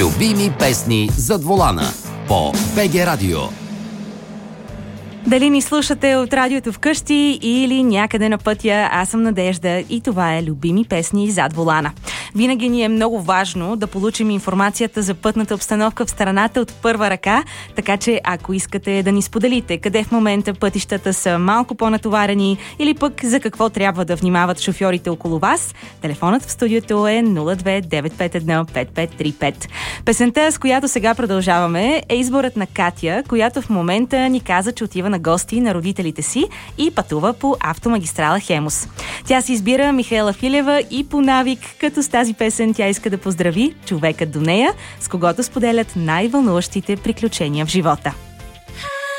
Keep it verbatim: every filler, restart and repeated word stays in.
Любими песни зад волана по БГ Радио. Дали ни слушате от радиото вкъщи или някъде на пътя, аз съм Надежда и това е Любими песни зад волана. Винаги ни е много важно да получим информацията за пътната обстановка в страната от първа ръка, така че ако искате да ни споделите къде в момента пътищата са малко по-натоварени или пък за какво трябва да внимават шофьорите около вас, телефонът в студиото е нула две девет пет едно пет пет три пет. Песента, с която сега продължаваме, е изборът на Катя, която в момента ни каза, че отива на гости на родителите си и пътува по автомагистрала Хемус. Тя си избира Михаела Филева и по навик, като с тази песен тя иска да поздрави човекът до нея, с когото споделят най-вълнуващите приключения в живота.